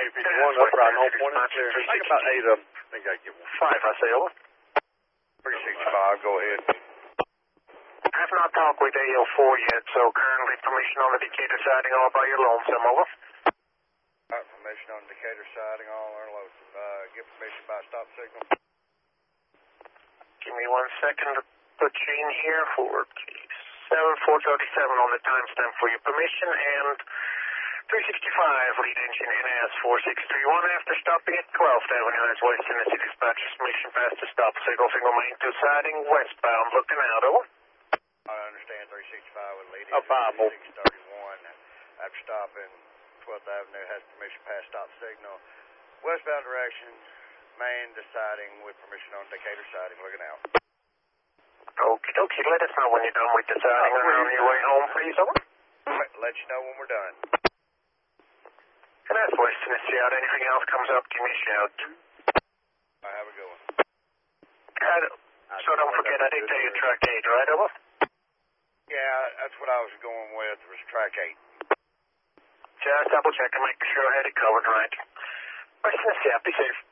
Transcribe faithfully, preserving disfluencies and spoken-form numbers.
twenty fifty-one, up right on point is clear. I think about eight of them. I think I get one. Five, I say, over. three sixty-five, go ahead. I have not talked with A L four yet, so currently permission on the Decatur siding all by your lonesome, over. All right, permission on Decatur siding, all are lonesome. Uh, give permission by stop signal. Give me one second to put you in here for seven four thirty-seven on the timestamp for your permission, and three sixty-five lead engine N S four six three one after stopping at twelfth Avenue as West Tennessee dispatcher's permission past the stop signal, single main two siding westbound, looking out, over. I understand three sixty-five with lead Oh, five, engine six thirty-one after stopping twelfth Avenue has permission past stop signal. Westbound direction, main deciding with permission on Decatur siding, looking out. Okie dokie, let us know when you're done with deciding Oh, around your way home, please, over. Let you know when we're done. And that's West Tennessee out. Anything else comes up, give me a shout. I have a good one. Uh, so don't forget, I did tell you track eight, right, over? Yeah, that's what I was going with, was track eight. Just double check and make sure I had it covered right. West Tennessee out, be safe.